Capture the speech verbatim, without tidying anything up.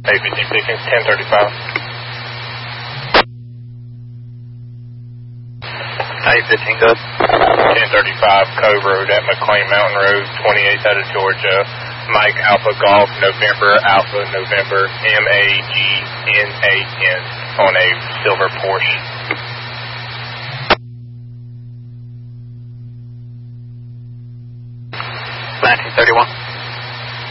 A fifteen sixteen, ten thirty-five. A fifteen, good. ten thirty-five, Cove Road at McLean Mountain Road, twenty-eighth out of Georgia. Mike Alpha Golf, November, Alpha November, M A G N A N on a silver Porsche. nineteen thirty-one.